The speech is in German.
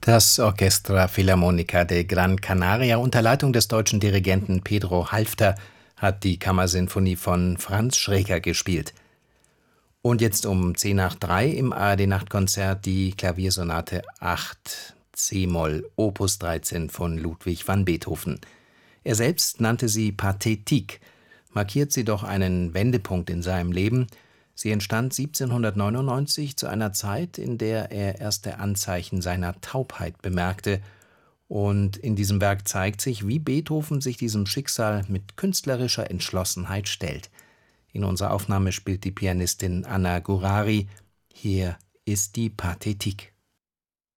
Das Orchestra Filarmonica de Gran Canaria unter Leitung des deutschen Dirigenten Pedro Halfter hat die Kammersinfonie von Franz Schreker gespielt. Und jetzt um 2:10 im ARD-Nachtkonzert die Klaviersonate 8 c-Moll Opus 13 von Ludwig van Beethoven. Er selbst nannte sie Pathétique, markiert sie doch einen Wendepunkt in seinem Leben. Sie entstand 1799 zu einer Zeit, in der er erste Anzeichen seiner Taubheit bemerkte, und in diesem Werk zeigt sich, wie Beethoven sich diesem Schicksal mit künstlerischer Entschlossenheit stellt. In unserer Aufnahme spielt die Pianistin Anna Gurari. Hier ist die Pathétique.